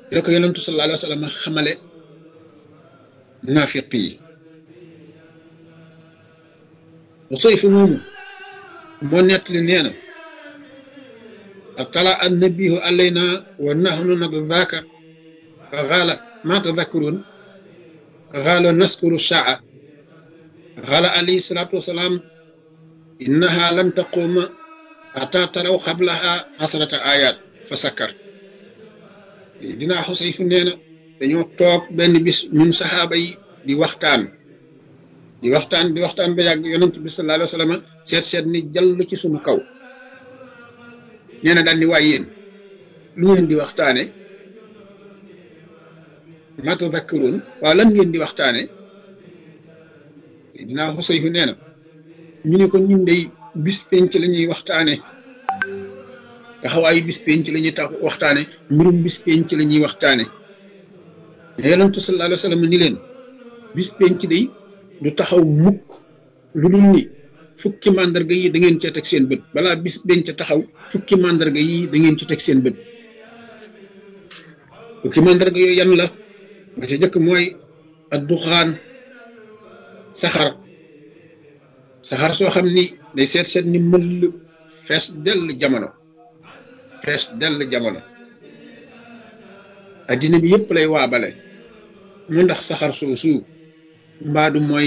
da ko yonentu sallallahu alayhi wa sallam xamale naafiq yi Usayf moomu moo nettali nee na atala annabihu alayna wa nahnu nadhaka qala ma tadhakkurun qala naskuru saa qala alayhi salatu wassalam innaha lam taquma hatta taraw qablaha asrata ayat fa sakkar dinaa Xusayf nee na dañoo toog benn bis ñun saxaaba yi di waxtaan ba yàgg yonent bi sallallahu alayhi wa sallam seet ni jàll ci suñu kaw nee na daal ni waay yéen lu ngeen di waxtaane ma tadakkaruun waaw lan ngeen di waxtaane dinaa Xusayf nee na ñu ne ko ñun day bis penc la ñuy waxtaane taxawaayu bis penc la ñuy tax waxtaane mbirum bis penc la ñuy waxtaane yonent sallallahu alayhi wa sallam ni leen bis penc day du taxaw mukk lu dul ni fukki màndarga yi da ngeen ci teg seen bët balaa bis penc taxaw fukki màndarga yi da ngeen ci teg seen bët fukki màndarga yooyu yan la ba ca jëkk mooy ad duxaan saxar soo xam ni day seet ni mëll fees dell jamono addina bi yëpp lay waabale mu ndax saxar soosu mbaadu mooy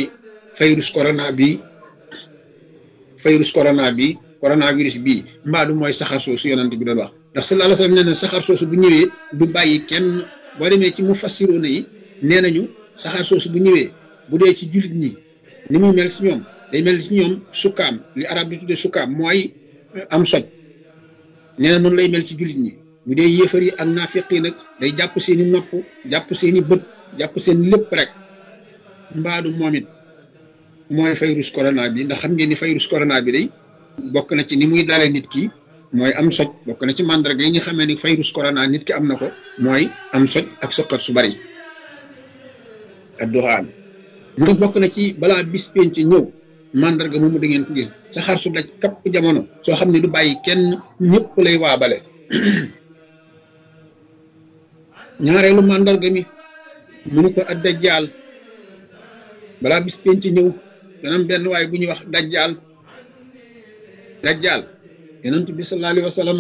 coronavirus bi mbaadu mooy saxar soosu yonent bi doon wax ndax sallallahu alayhi wasallam nee na saxar soosu bu ñëwee du bàyyi kenn boo demee ci mufassiroona yi nee nañu saxar soosu bu ñëwee bu dee ci jullit ñi ni muy mel ci ñoom day mel ci ñoom sukkaam li arab di tudde sukkaam mooy am soj nee na noonu lay mel ci jullit ñi bu dee yéefar yi ak naafiq yi nag day jàpp seeni nopp jàpp seeni bët jàpp seen lépp rek mbaadu moom it mooy virus corona bi ndax xam ngeen ni virus corona bi day bokk na ci ni muy dalee nit ki mooy am soj bokk na ci mandarga yi nga xamee ni virus corona nit ki am na ko mooy am soj ak sëqat su bari ak doxaan mu ne bokk na ci balaa bis penc ñëw mandarga moomu da ngeen ko gis saxaar su daj kapp jamono soo xam ne du bàyyi kenn ñëpp lay waabale ñaareelu mandarga mi mu ne ko ad dajjaal balaa bis penc ñëw dana am benn waay bu ñuy wax dajjaal yonent bi sallallahu alayhi wa sallam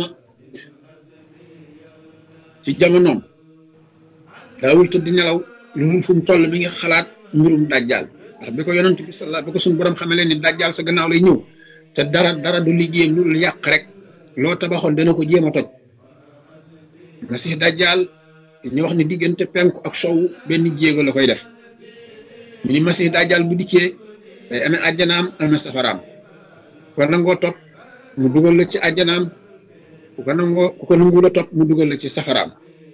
ci jamonoom daawul tëdd nelaw lu mu fu mu toll mi ngi xalaat mbirum dajjaal ndax bi ko yonent bi sallallahu bi ko suñu borom xamee leen ni dajjaal sa gannaaw lay ñëw te dara du liggéeyam lu yàq rek loo tabaxoon dana ko jéem a toj masih dajjaal ñu wax ni diggante penku ak sowu benn jéego la koy def ñu ni masih dajjaal bu dikkee day amee àjjanaam amee safaraam ko nangoo topp mu dugal la ci àjjanaam ku ko nangu la topp mu dugal la ci safaraam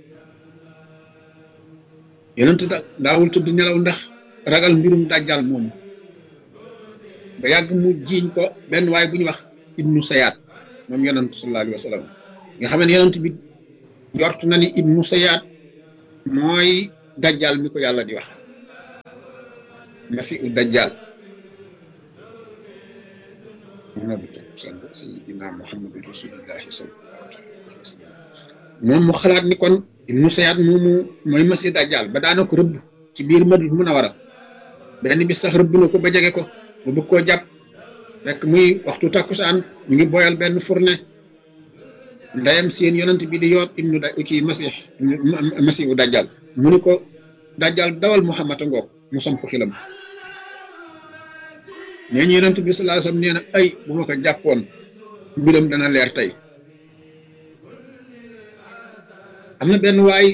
yonent daawul tudd nelaw ndax ragal mbirum dajjaal moomu ba yàgg mu jiiñ ko benn waay bu ñu wax ibnu sayaat moom yonent sallallahu alayhi wa sallam nga xam ne yonent bi jort na ni ibnu sayaat mooy dajjaal mi ko yàlla di wax masihu dajjaal sayyidina muhammadin rasulillahi sallallahu alayhi wa sallam moom mu xalaat ni kon ibnu sayaat moomu mooy masihu dajjaal ba daana ko rëbb ci biir Madina Munawara benn bis sax rëbb na ko ba jege ko ba bëgg koo jàpp fekk muy waxtu takkusaan ñu ngi boyal benn fourne ndeyam seen yonent bi di yoot ibnu kii masihu dajjal mu ni ko dajjal dawal Muhammad a ngoog mu samp xilam nee ñu yonent bi sallallahu alayhi wasallam nee na ay bu ma ko jàppoon mbiram dana leer tey am na benn waay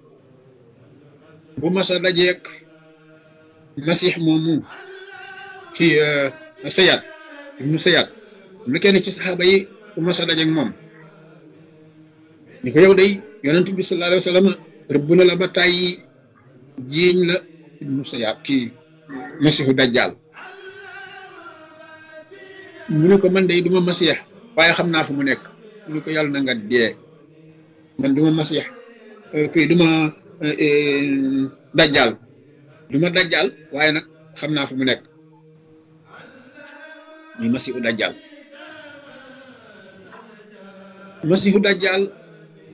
bu masa dajeek masih moomu ci sayaat ibnu sayaat am na kenn ci saxaaba yi bu masa dajeek moom ni ko yow day yonent bi sallallahu alayhi wasallam rëbb na la ba tàyyi jiiñ la ibnu sayaat kii masihu dajjal mu ne ko man day duma masih waaye xam naa fu mu nekk mu ne ko yàlla na nga dee man duma masih kii duma dajjal waaye nag xam naa fu mu nekk muy masihu dajjal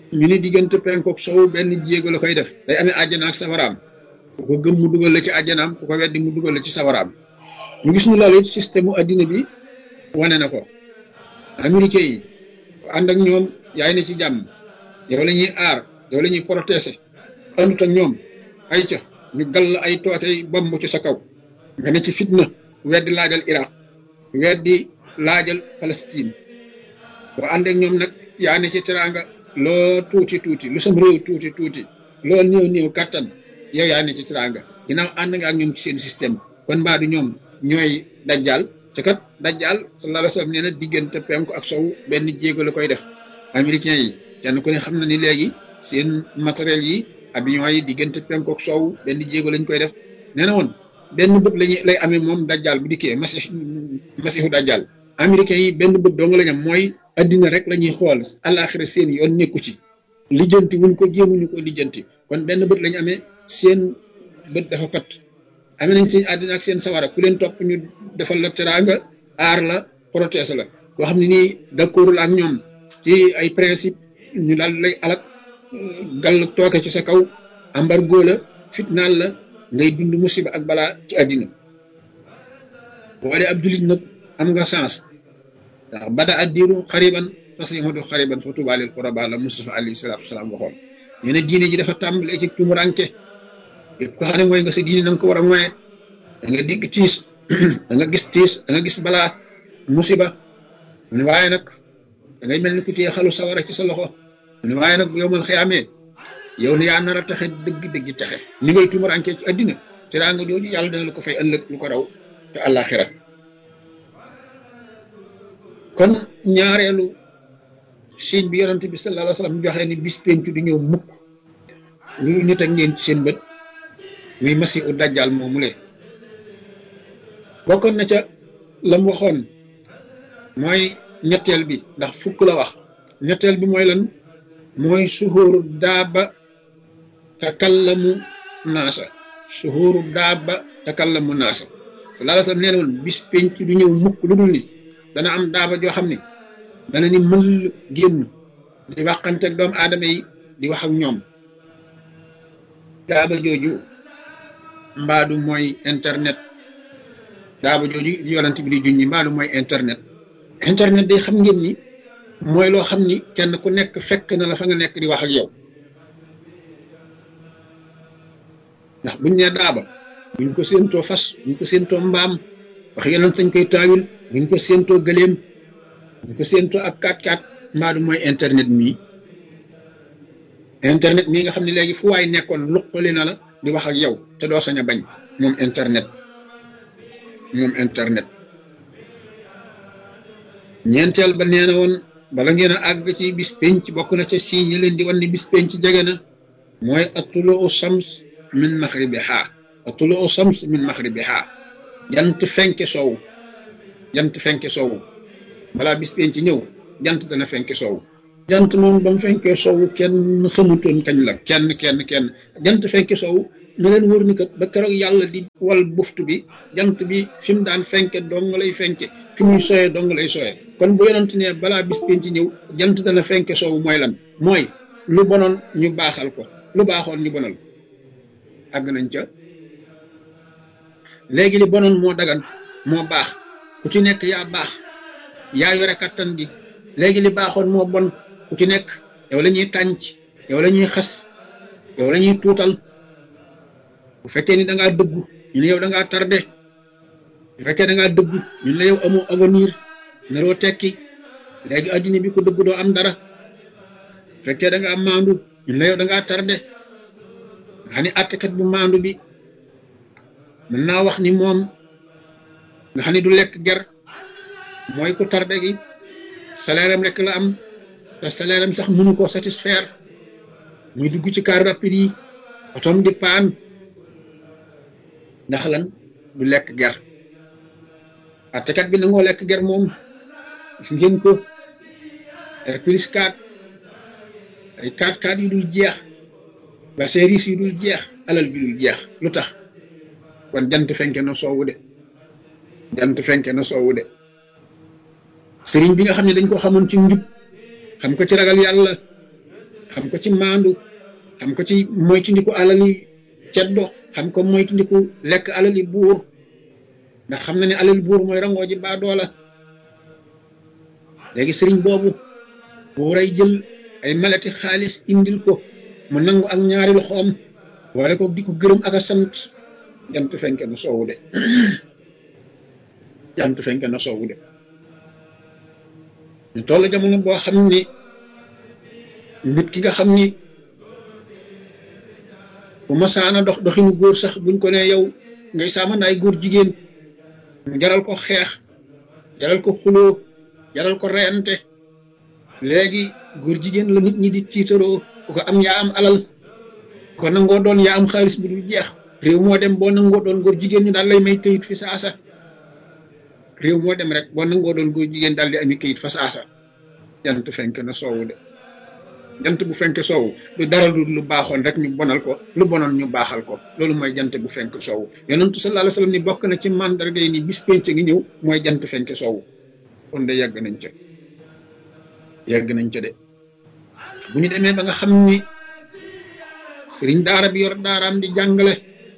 ñu ni diggante penku ak sow benn jéego la koy def day amee àjjana ak safaraam ku ko gëm mu dugal la ci àjjanaam ku ko weddi mu dugal la ci safaraam ñu gis ñu loolu it système mu addina bi wane na ko américain yi ànd ak ñoom yaay na ci jàmm yow la ñuy aar yow la ñuy protéger àndut ak ñoom ay ca ñu gall ay tootey bomb ci sa kaw nga ne ci fitna weddi laajal Iraq weddi laajal Palestine boo ànd ak ñoom nag yaa ne ci teraanga loo tuuti tuuti lu sam réew tuuti tuuti loo néew néew kàttan yow yaa ne ci teraanga ginnaaw ànd nga ak ñoom ci seen système kon mbaa du ñoom ñooy dajjal te kat dajjal sallallahu alayhi wa sallam nee na diggante penku ak sow benn jéego la koy def américains yi kenn ku ne xam na ni léegi seen matériel yi avion yi diggante penku ak sow benn jéego lañ koy def nee na woon benn bët lañu lay amee moom dajjal bu dikkee masiixu dajjal américains yi benn bët doo nga lañ am mooy addina rek la ñuy xool àllaaxira seen yoon nekku ci lijjanti wuñ ko jéemuñu ko lijjanti kon benn bët lañu amee seen bët dafa pat amee nañ seen àddina ak seen sawara ku leen topp ñu defal la teraanga aar la protège la boo xam ne nii d'accordul ak ñoom ci ay principe ñu daal lay alak gàll tooke ci sa kaw embargo la fitnaal la ngay dund musiba ak balaa ci àddina boo dee ab jullit nag am nga chance ndax bada addiru xariban fasihudu xariban fa tuuba lil quraba la Mustafa alayhi salaatu wasalaam waxoon ñu ne diine ji dafa tàmbalee ci tumuranke yëpp ko xam ne mooy nga sa diine na nga ko war a moye da nga digg tiis da nga gis tiis da nga gis balaa musiba ne waaye nag da ngay mel ni ku téye xalu sawara ci sa loxo ne waaye nag bu yow mal xiyaamee yow ne yaa nar a taxe dëgg taxe ni ngay tumuranke ci addina te daa nga jooju yàlla dana la ko fay ëllëg lu ko raw te àllaaxira kon ñaareelu signe bi yonent bi sallallahu alayhi wa sallam joxe ni bis pencu di ñëw mukk lu nit ak ngeen ci seen bët muy masiixu dajjal moomu lee bokkoon na ca lam waxoon mooy ñetteel bi ndax fukk la wax ñetteel bi mooy lan mooy suhuru daaba takallamu naasa suhuru daaba takallamu naasa sallallahu alayhi wa sallam nee na woon bis pencu du ñëw mukk lu dul ni dana am daaba joo xam ne dana ni mël génn di waxanteeg doomu aadama yi di wax ak ñoom daaba jooju mbaadu mooy internet daaba jooju yonent bi di junñi mbaadu mooy internet internet day xam ngeen ni mooy loo xam ni kenn ku nekk fekk na la fa nga nekk di wax ak yow ndax buñ ne daaba buñ ko séentoo fas buñ ko séentoo mbaam wax yonent dañ koy taawil buñ ko séentoo gëléem buñ ko séentoo ak 4x4 mbaadu mooy internet mii nga xam ne léegi fu waay nekkoon luqali na la di wax ak yow te doo sañ a bañ moom internet ñeenteel ba nee na woon bala ngeen a àgg ci bis penc bokk na ca signe yi leen di wan ni bis penc jege na mooy atuluu shams min maghribiha jant fenke soow balaa bis penc ñëw jant dana fenke soow jant moom ba mu fenkee soow kenn xamutoon kañ la kenn jant fenke soow na leen wër ni kat ba keroog yàlla di wal buftu bi jant bi fi mu daan fenke dong lay fenke fi muy sooyee dong lay sooyee kon bu yonent ne balaa bis penc ñëw jant dana fenke soow mooy lan mooy lu bonoon ñu baaxal ko lu baaxoon ñu bonal àgg nañ ca léegi li bonoon moo dagan moo baax ku ci nekk yaa baax yaa yore kattan gi léegi li baaxoon moo bon ku ci nekk yow la ñuy tànc yow la ñuy xas yow la ñuy tuutal bu fekkee ni da ngaa dëggu ñu ne yow da ngaa tardé bu fekkee da ngaa dëggu ñu ne yow amoo avenir naroo tekki léegi addina bi ko dëggu doo am dara bu fekkee da ngaa maandu ñu ne yow da ngaa tardé nga xam ne àttekat bu maandu bi mën naa wax ni moom nga xam ne du lekk ger mooy ku tardé gi salaire am rek la am te salaire am sax mënu koo satisfaire muy dugg ci car rapide yi otom di paan ndax lan du lekk ger àttekat bi nangoo lekk ger moom gis ngeen ko plus 4 ay 4x4 yu dul jeex ba service yu dul jeex alal bi dul jeex lu tax kon jant fenke na soowu de sëriñ bi nga xam ne dañ ko xamoon ci njub xam ko ci ragal yàlla xam ko ci maandu xam ko ci moytandiku alali ceddo xam ko moytandiku lekk alali buur ndax xam na ne alali buur mooy rangoo ji baa doola léegi sëriñ boobu buuray jël ay malati xaalis indil ko mu nangu ak ñaari loxoom wala ko di ko gërëm ak a sant jant fenke na soowu de jant fenke na soowu de ñu toll jamono boo xam ni nit ki nga xam ni bu masaana dox doxinu góor sax buñ ko ne yow ngay saamandaay góor jigéen mu jaral ko xeex jaral ko xuloo jaral ko reyante léegi góor jigéen la nit ñi di tiitaroo ku ko am yaa am alal ko nangoo doon yaa am xaalis bu dul jeex réew moo dem boo nangoo doon góor jigéen ñu daal lay may këyit fi saasa réew moo dem rek boo nangoo doon góor jigéen daal di ami këyit fa saasa jant fenk na soowu de jant bu fenk soowu du dara lu baaxoon rek ñu bonal ko lu bonoon ñu baaxal ko loolu mooy jant bu fenk soowu yonentu sallallahu alayhi wasallam ni bokk na ci mandarga yi ni bis penc ngi ñëw mooy jant fenk soowu kon de yàgg nañ ca de bu ñu demee ba nga xam ni sëriñ daara bi yor daaraam di jàngale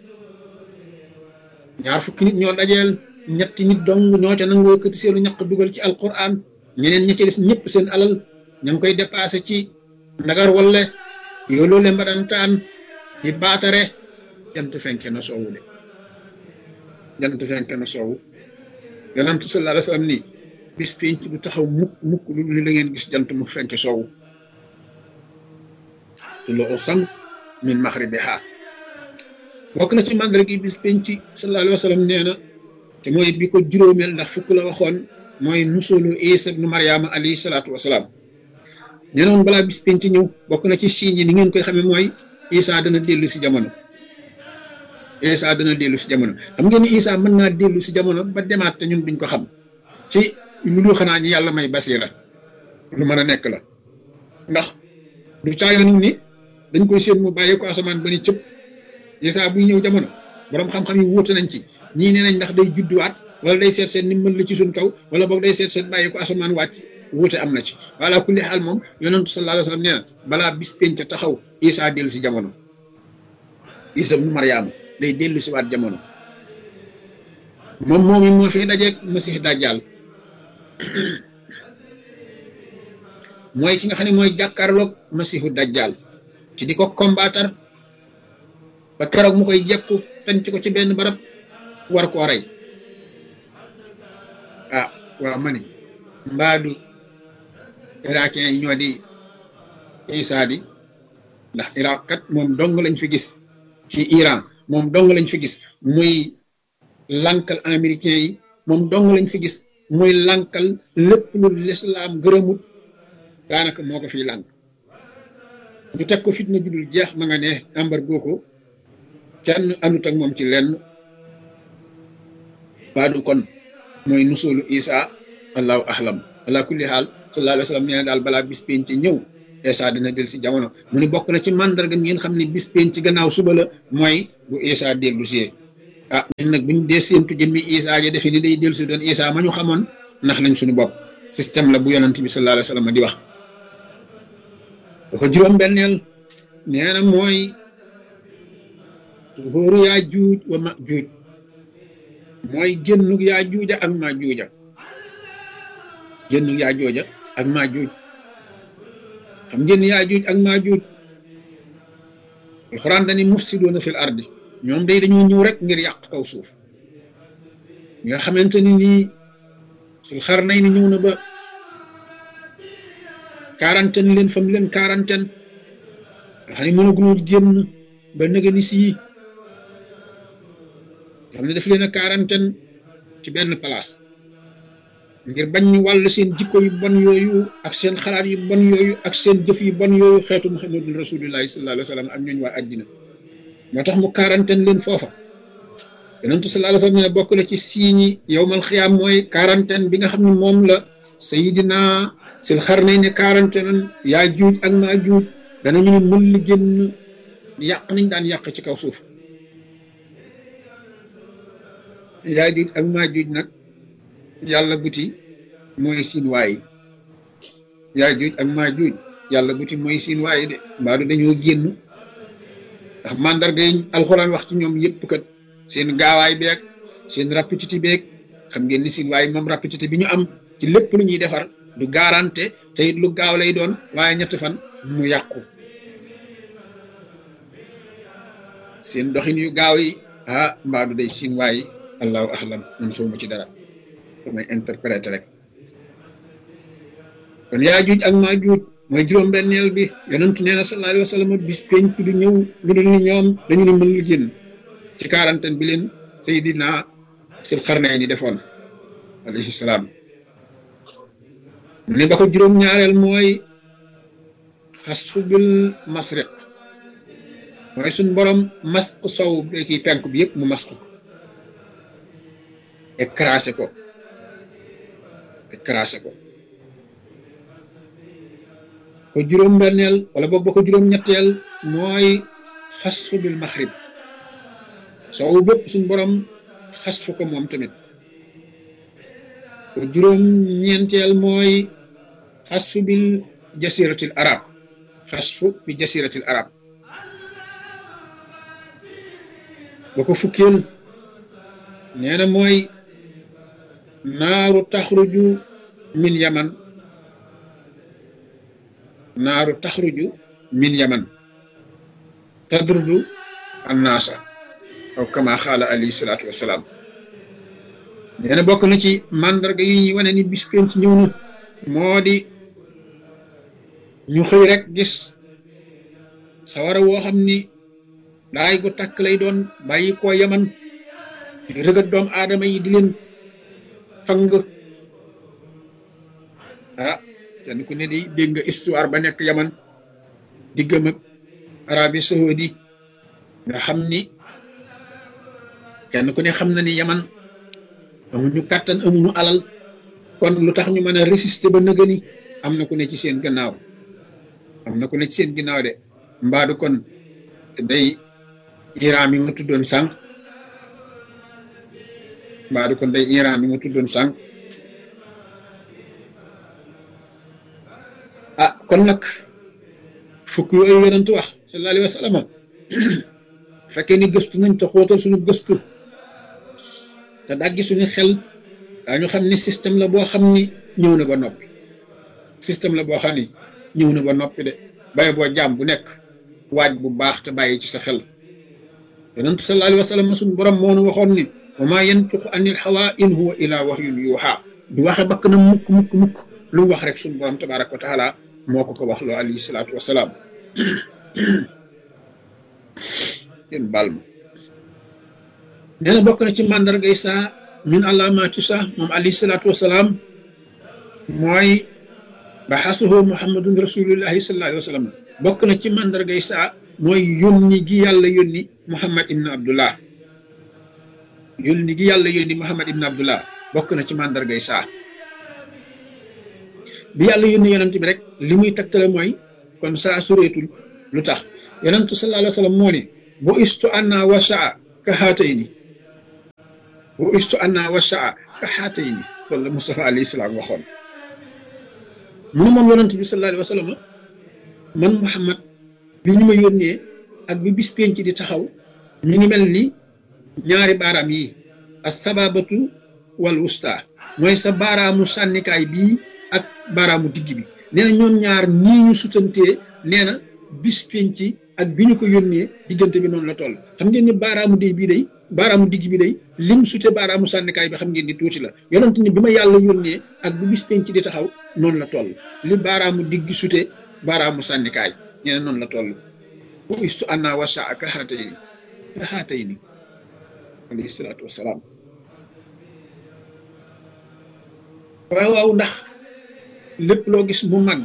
ñaar fukki nit ñoo dajeel ñetti nit dong ñoo ca nangoo yëkkati seenu ñaq dugal ci alquran ñeneen ña ca des ñëpp seen alal ña ngi koy dépassé ci ndagar walle yooloole mbadantaan di baatare jant fenke na soowu de jant fenke na soowu yonent sallallahu alayhi wasallam ni bis penc du taxaw mukk lu la ngeen gis jant mu fenke soowu tuluu shams min maghribiha bokk na ci màggal gi bis penc sallallahu alayhi wasallam nee na te mooy bi ko juróomeel ndax fukk la waxoon mooy nusulu Isa ibnu Maryama alayhi salaatu wasalaam nee na woon balaa bis penc ñëw bokk na ci signes yi ni ngeen koy xamee mooy Isa dana dellu si jamono Isa dana dellu si jamono xam ngeen ni Isa mën naa dellu si jamono ba demaat te ñun duñ ko xam ci lu dul xanaa ñi yàlla may basira lu mën a nekk la ndax du caayoon ni dañ koy séen mu bàyyee ko asamaan ba ni cëpp Isa buy ñëw jamono borom xam-xam yi wuute nañ ci ñii nee nañ ndax day judduwaat wala day seet seen ni mën la ci suñ kaw wala boog day seet seen bàyyee ko asamaan wàcc wuute am na ci wala kulli xaal moom yonentu sallallahu alayhi wasallam nee na balaa bis penc taxaw Isa dellu si jamono Isa ibnu Maryama day dellu si waat jamono moom it moo fi dajeeg Masih Dajjal mooy ki nga xam ne mooy jàkkaarloog Masihu Dajjal ci di ko combattre ba keroog mu koy jekku tànc ko ci benn barab war koo rey ah waaw ma ni mbaadu irakien yi ñoo di Isa di ndax Irak kat moom dong lañ fi gis ci Iran moom dong lañ fi gis muy lankal américain yi moom dong lañ fi gis muy lankal lépp lu lislaam gërëmut daanaka moo ko fiy lànk ñu teg ko fitna judul jeex ma nga ne embargo ko kenn andut ak moom ci lenn baadu kon mooy nusulu Isa allahu ahlam ala kulli xaal sallallahu alayhi wa sallam nee na daal balaa bis penc ci ñëw Isa dina del si jamono mu ni bokk na ci mandarga mi ngeen xam ne bis penc ci gannaaw suba la mooy bu Isa dellu si ah ñun nag buñ dee séentu jëmmi Isa ja defe ni day dellu si doon Isa ma ñu xamoon ndax nañ suñu bopp système la bu yonent bi sallallahu alayhi wa sallam di wax dafa juróom-benneel nee na mooy tuhóoru Yaajuuj wa Maajuuj mooy génnug Yaajuuja ak Maajuuja génnug Yaajuuja ak Maajuuj xam ngeen Yaajuuj ak Maajuuj alxuraan dañuy mufsiduuna fil ardi ñoom day dañoo ñëw rek ngir yàq kaw suuf nga xamante ni nii sul xarnay ni ñëw na ba quarantaine leen fam leen quarantaine nga xam ne mënaguñoo génn ba nëga ni sii xam ne daf leen a quarantaine ci benn place ngir bañ ñu wàll seen jikko yu bon yooyu ak seen xalaat yu bon yooyu ak seen jëf yu bon yooyu xeetu muhammadul rasulillahi sallallahu alayhi wa sallam ak ñooñu waa àddina moo tax mu quarantaine leen foofa yonentu sallallahu alayhi wa sallam ne bokk na ci siiñi yowmal xiyaam mooy quarantaine bi nga xam ne moom la sayidina sil xarnayni quarantaine Yaajuuj ak Maajuuj danañu ne mën li génn yàq nañ daan yàq ci kaw suuf Yaajuuj ak Maajuuj nag yàlla buti mooy siin waay Yaajuuj ak Maajuuj yàlla buti mooy siin waaye de mbaadu dañoo génn ndax mandarga yi alxuraan wax ci ñoom yëpp kat seen gaawaay beeg seen rapidité beeg xam ngeen ni siin waaye moom rapidité bi ñu am ci lépp lu ñuy defar du garanté te it lu gaaw lay doon waaye ñetti fan mu yàqu seen doxin yu gaaw yi mbaadu day siin waaye allahu ahlam man xawma ci dara damay interpréter rek kon Yaajuuj ak Maajuuj mooy juróom-benneel bi yonentu nee na sallallahu alayhi wa sallam bis penc du ñëw lu dul ni ñoom dañu ni mën lu génn ci quarantaine bi leen Seydina Sil Xarnayni defoon alayhi salaam ni ba ko juróom-ñaareel mooy xasfu bil masriq mooy suñ borom masq sow bi kii penk bi yëpp mu masq ko écrasé ko ko juróom-benneel wala boog ba ko juróom-ñetteel mooy xasfu bil maxrib sow bépp suñ borom xasfu ko moom tamit ko juróom-ñeenteel mooy xasfu bil jasiratil arab xasfu bi jasiratil arab ba ko fukkeel nee na mooy naaru taxruju min yaman tadrudu annaasa aw kama xaala alayhi salaatu wasalaam nee na bokk na ci mandarga yi ñuy wane ni bis penc ñëw na moo di ñu xëy rek gis sawara woo xam ni daay gu tàkk lay doon bàyyi koo yaman di rëgat doomu aadama yi di leen fang kenn ku ne di dégg nga histoire ba nekk yaman diggam ak Arabie Saoudi nga xam ni kenn ku ne xam na ni yaman amuñu kàttan amuñu alal kon lu tax ñu mën a résister ba nëgëni am na ku ne ci seen gannaaw de mbaadu kon day Iran mi ma tuddoon sànq kon nag fukk yooyu yonent wax sallallahu alayhi wa sallam fekkee ni gëstu nañ te xóotal suñu gëstu te daggi suñu xel daañu xam ni système la boo xam ni ñëw na ba noppi de bay boo jaam bu nekk waaj bu baax te bàyyi ci sa xel yonent sallallahu alayhi wa sallam suñu borom moo nu waxoon ni wa maa yantiqu anil hawaa in huwa illaa wahyun yuuhaa du waxe bakk na mukk lu mu wax rek suñu borom tabaaraka wa taala moo ko wax loo alayhi salaatu wasalaam yéen baal ma nee na bokk na ci màndargay saa min alaamaati saa moom alayhi salaatu wasalaam mooy baxasuhu muhammadun rasulullahi sallallahu alayhi wa sallam bokk na ci màndargay saa mooy yónni gi yàlla yónni muhammad ibn abdullah bokk na ci màndargay saa bi yàlla yónni yonent bi rek li muy tegtale mooy kon saa sureetul lu tax yonentu sallallahu alayhi wa sallam moo ni bu istu anna wa saa ka haatayni loolu la Mustafa alayhi salaam waxoon mu ne moom yonent bi sallallahu alayhi wa sallam man Muhammad bi ñu ma yónnee ak bi bis penc di taxaw ñu ngi mel ni ñaari baaraam yi as-sababatu wal wusta mooy sa baaraamu sànnikaay bii ak baaraamu digg bi nee na ñoom ñaar nii ñu sutantee nee na bis penc ak bi ñu ko yónnee diggante bi noonu la toll xam ngeen ni baaraamu digg bi day lim sute baaraamu sànnikaay bi xam ngeen ni tuuti la yonent ni bi ma yàlla yónnee ak bu bis penc di taxaw noonu la toll li baaraamu digg sute baaraamu sànnikaay nee na noonu la toll bu istu anna wa saa ka haatayni alayhi salaatu wasalaam waaw ndax lépp loo gis mu màgg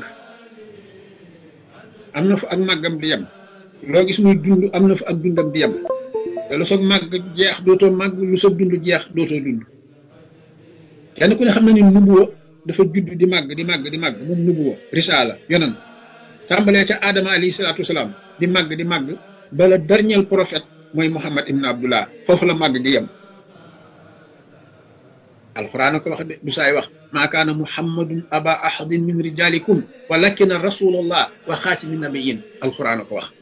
am na fa ak màggam di yem loo gis muy dund am na fa ak dundam di yem te lu soog màgg jeex dootoo màgg lu soog dund jeex dootoo dund kenn ku ne xam na ni nubuwa dafa judd di màgg moom nubuwa risaala yonan tàmbalee ca Adama alayhi salaatu wasalaam di màgg bala dernier prophète mooy Muhammad ibn Abdullah foofu la màgg di yem alquran ko wax de du saay wax maa kaana muhammadun aba ahadin min rijalikum walakina rasulullah wa xaatimi nabiyin alquran ko wax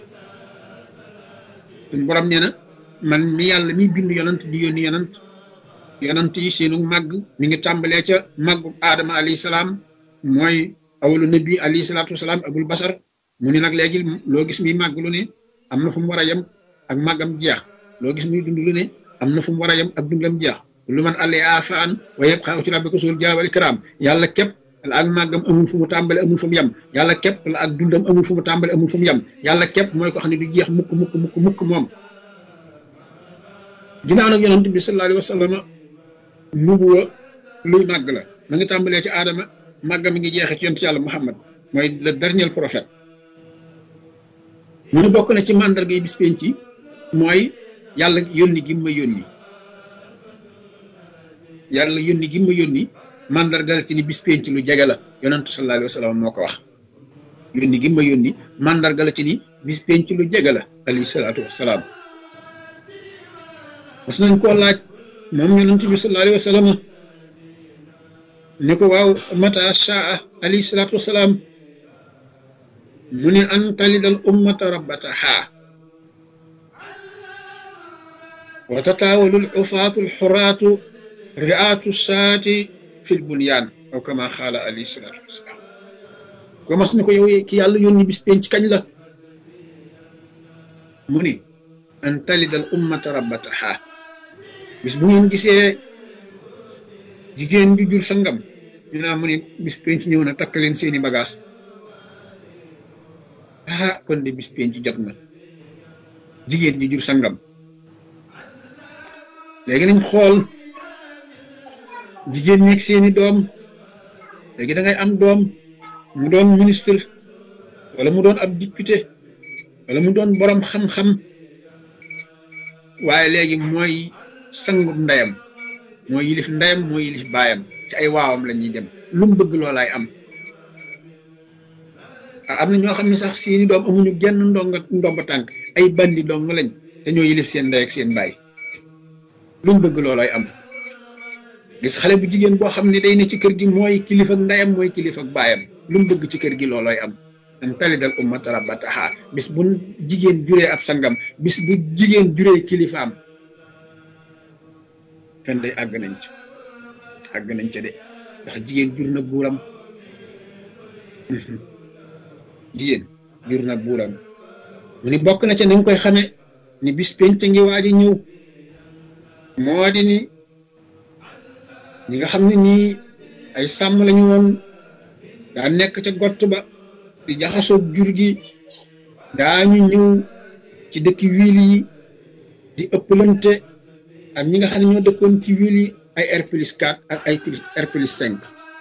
suñ borom nee na man mi yàlla mi bind yonant di yónni yonant yi seenu màgg mi ngi tàmbalee ca màggu aadama alayhi salaam mooy awalu nabi alayhi salaatu wasalaam abul basar mu ne nag léegi loo gis muy màgg lu ne am na fu mu war a yem ak màggam jeex loo gis muy dund lu ne am na fu mu war a yem ak dundam jeex lu man àllee afaan wa yëpp xaw ci rabbika sul jaawal ikram yàlla képp la ak màggam amul fu mu tàmbale amul fu mu yem yàlla képp la ak dundam amul fu mu tàmbale amul fu mu yem yàlla képp mooy ko xam ne du jeex mukk moom ginnaaw nag yonent bi sallallahu alayhi wa sallam nubuwa luy màgg la ma ngi tàmbalee ci aadama màggam mi ngi jeexee ci yonent yàlla Muhammad mooy le dernier prophète mu ne bokk na ci mandarga yi bis penc ci mooy yàlla yónni gi ma yónni yàlla yónni gi ma yónni mandarga la ci ni bis penc lu jege la yonent sallallahu alayhi wa sallam moo ko wax yónni gi ma yónni mandarga la ci ni bis penc lu jege la alayhi salaatu wasalaam mas nañ koo laaj moom yonent bi sallallahu alayhi wa sallam ne ko waaw mata shaa alayhi salaatu wasalaam mu ne an talidal ummata rabbataha wa tataawalul ufaatul xuraatu ri'aatu saati fil bunyaan aw kama xaala alayhi salaatu wasalaam ko mas ne ko yow ki yàlla yónni bis penc kañ la mu ni an talidal ummata rabbataha bis bu ngeen gisee jigéen bi jur sangam ñu naa mu ne bis penc ñëw na takk leen seeni bagage kon de bis penc jot na jigéen ji jur sangam léegi nañ xool jigéen ñeeg seeni doom léegi da ngay am doom mu doon ministre wala mu doon ab député wala mu doon borom xam-xam waaye léegi mooy sangub ndeyam mooy yilif ndeyam mooy yilif baayam ci ay waawam la ñuy dem lu mu bëgg loolaay am am na ñoo xam ne sax seeni doom amuñu genn ndomba tànk ay bandi dong lañ te ñoo yilif seen ndey ak seen baay lu mu bëgg loolaay am gis xale bu jigéen boo xam ne day ne ci kër gi mooy kilifa ak ndeyam mooy kilifa ak baayam lu mu bëgg ci kër gi loolooy am an talidal ummata rabbataha bis bu jigéen juree ab sangam bis bu jigéen juree kilifaam kan day àgg nañ ca de ndax jigéen jur na buuram jigéen jur na buuram mu ni bokk na ca ni nga koy xame ni bis penc ngi waaj a ñëw moo di ni ñi nga xam ne nii ay sàmm lañu woon daa nekk ca gott ba di jaxasoog jur gi daañu ñëw ci dëkki wiil yi di ëppalante ak ñi nga xam ne ñoo dëkkoon ci wiil yi ay R+4 ak ay R+5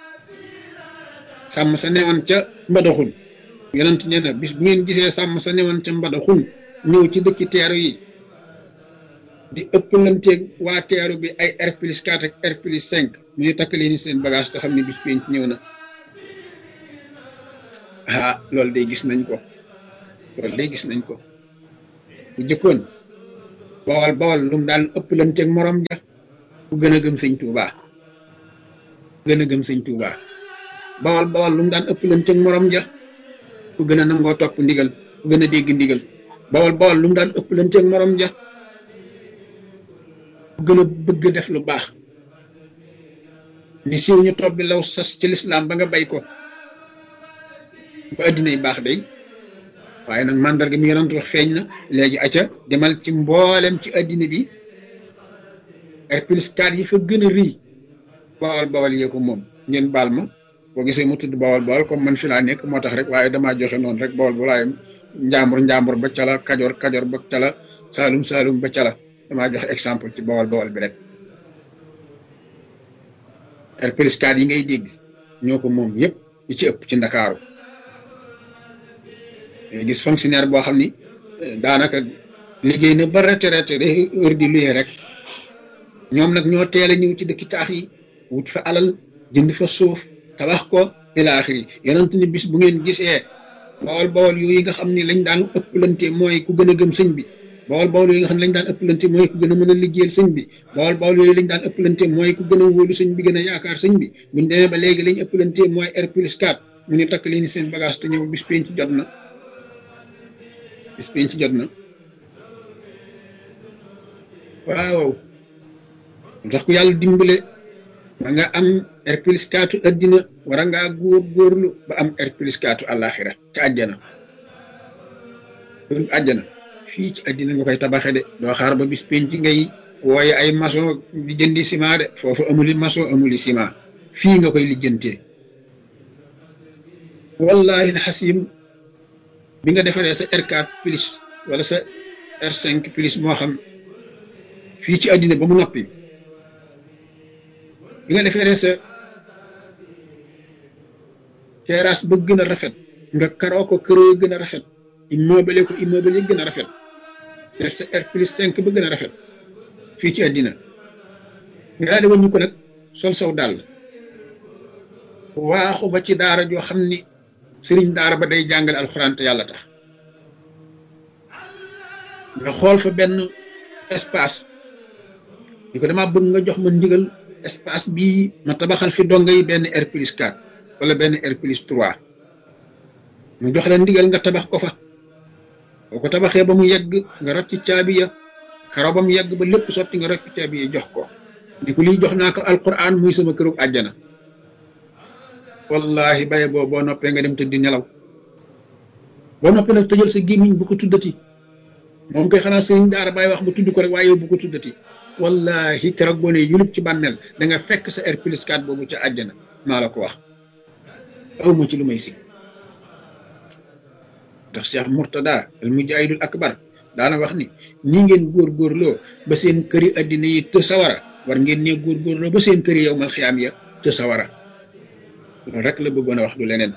sàmm sa newoon ca mbadaxun yonent nee na bis bu ngeen gisee sàmm sa newoon ca mbadaxun ñëw ci dëkki teeru yi di ëppalanteeg waa teeru bi ay R+4 ak R+5 ñu ne takk leen seen bagage te xam ne bis penc ñëw na loolu day gis nañ ko bu jëkkoon bawal lu mu daan ëppalanteeg morom ja ku gën a gëm sëñ Tuuba bawal lu mu daan ëppalanteeg morom ja ku gën a nangoo topp ndigal ku gën a dégg ndigal bawal lu mu daan ëppalanteeg morom ja gën a bëgg def lu baax ni siiw ñu topp bi law sas ci lislaam ba nga bay ko ba addinay baax day waaye nag mandarga mi yonent wax feeñ na léegi aca demal ci mboolem ci addina bi R+4 yi fa gën a rëy bawal yee ko moom ngeen baal ma boo gisee mu tudd bawal comme man fi laa nekk moo tax rek waaye damaa joxe noonu rek bawal bu laayam njàmbur ba cala kajoor ba cala saalum ba cala damaa joxe exemple ci bawal bi rek R+4 yi ngay dégg ñoo ko moom yëpp yi ci ëpp ci Ndakaaru gis fonctionnaire boo xam ni daanaka liggéey na ba retraité heure di luyee rek ñoom nag ñoo teel a ñëw ci dëkki taax yi wut fa alal jënd fa suuf tabax ko ila axiri yonent ni bis bu ngeen gisee bawal yooyu nga xam ni lañ daan ëpplante mooy ku gën a gëm sëñ bi bawol bawol yooyu nga xam ne lañ daan ëppalante mooy ku gën a mën a liggéeyal sëñ bi bawol bawol yooyu lañ daan ëppalante mooy ku gën a wóolu sëñ bi gën a yaakaar sëñ bi buñ demee ba léegi lañ ëppalante mooy R+4 mu ni takk leen seen bagage te ñëw bis penc jot na bis penc jot na waaw ndax ku yàlla dimbale ba nga am R+4 addina war a ngaa góorgóorlu ba am R+4 àllaaxira ca àjjana àjjana fii ci àddina nga koy tabaxe de doo xaar ba bis penc ngay wooye ay maçon di jëndi ciment de foofu amuli maçon amuli ciment fii nga koy lijjantee wallahi alxasim bi nga defaree sa R4 plus wala sa R5 plus moo xam fii ci àddina ba mu noppi bi nga defaree sa terrasse ba gën a rafet nga karoo ko këroo gën a rafet immeuble ko immeuble yi gën a rafet def sa R+5 ba gën a rafet fii ci àddina nga daal di wàññi ko nag sol saw dàll waaxu ba ci daara joo xam ni sëriñ daara ba day jàngale alxuraan te yàlla tax nga xool fa benn espace di ko dama bëgg nga jox ma ndigal espace bii ma tabaxal fi donga yi benn R+4 wala benn R+3 mu jox la ndigal nga tabax ko fa boo ko tabaxee ba mu yegg nga rocc caabi ya xaraw ba mu yegg ba lépp sotti nga rocc caabi ya jox ko ni ko lii jox naa ko alquran muy sama këru àjjana wallahi baye boo noppee nga dem tëddi nelaw boo noppee nag tëjal sa gémmiñ bu ko tuddati moom koy xanaa sëriñ daara bàyyi wax ba tudd ko rek waaye yow bu ko tuddati wallahi keroog boo ne yulub ci bàmmeel da nga fekk sa R+4 boobu ca àjjana maa la ko wax awma ci lu may sig ndax Cheikh Mourtada al mujahidul akbar daana wax ni nii ngeen góorgóorloo ba seen këri addina yi të sawara war ngeen ne góorgóorloo ba seen këri yow mal xiyaam ya të sawara loolu rek la bëggoon a wax du leneen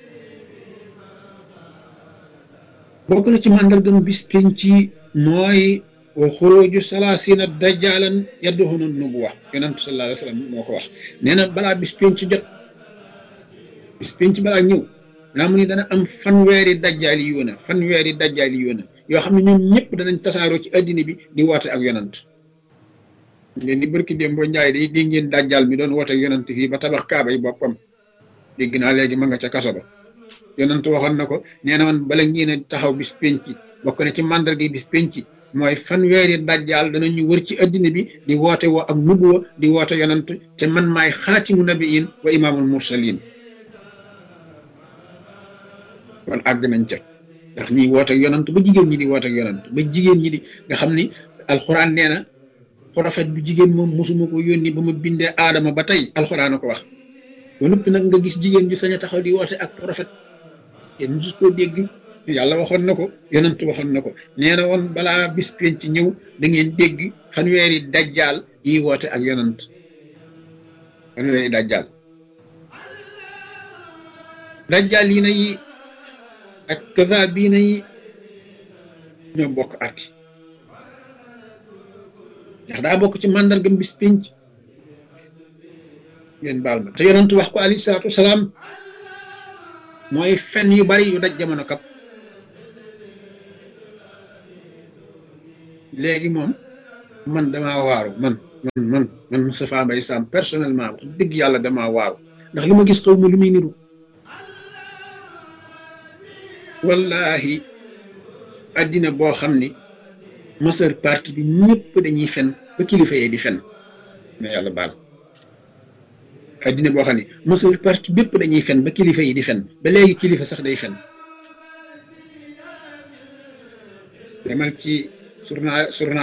bokk na ci màndargam bis penc mooy wa xuruju salaasina dajjalan yadduhuna nubuwa yonent sallallahu alayhi wa sallam moo ko wax nee na balaa bis penc jot bis penc balaa ñëw naa mu ni dana am fanweeri dajjaali yoona yoo xam ne ñoom ñëpp danañ tasaaroo ci addina bi di woote ak yonant ngeen di barki dem boo njaay day dégg ngeen dajjaal mi doon woote ak yonant fii ba tabax kaaba yi boppam dégg naa léegi ma nga ca kaso ba yonant waxoon na ko nee na man bala ngeen a taxaw bis penc bokk na ci màndarga bis penc mooy fanweeri dajjaal danañu wër ci addina bi di woote woo ak nubuwa di woote yonant te man maay xaatimu nabiyin wa imaamul mursalin kon àgg nañ ca ndax ñiy woote ak yonant ba jigéen ñi di woote ak yonant ba jigéen ñi di nga xam ni alxuraan nee na prophète bu jigéen moom mosuma ko yónni ba ma bindee aadama ba tey alxuraan a ko wax ba noppi nag nga gis jigéen ju sañ a taxaw di woote ak prophète yéen mosu koo dégg yàlla waxoon na ko yonant waxoon na ko nee na woon balaa bis penc ci ñëw da ngeen dégg fanweeri dajjaal yi woote ak yonant fanweeri dajjaal yi na yi ak kaza bii na yi ñoo bokk arki ndax daa bokk ci màndargam bis penc ngeen baal ma te yonent wax ko alayhi salaatu wasalaam mooy fen yu bari yu daj jamono kap léegi moom man damaa waaru man Moustapha Mbaye Sam personnellement wax dëgg yàlla damaa waaru ndax li ma gis xaw ma lu muy niru wallahi addina boo xam ni majeure partie bi ñëpp dañuy fen ba kilifa yee di fen mais yàlla baal addina boo xam ni majeure partie bépp dañuy fen ba kilifa yi di fen ba léegi kilifa sax day fen demal ci journal